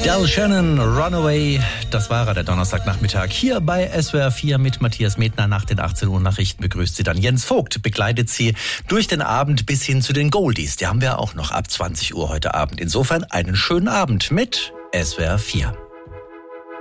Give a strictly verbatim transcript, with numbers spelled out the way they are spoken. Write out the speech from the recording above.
Del Shannon, Runaway, das war er, der Donnerstagnachmittag hier bei S W R vier mit Matthias Medner. Nach den achtzehn Uhr Nachrichten begrüßt sie dann Jens Vogt, begleitet sie durch den Abend bis hin zu den Goldies. Die haben wir auch noch ab zwanzig Uhr heute Abend. Insofern einen schönen Abend mit S W R vier.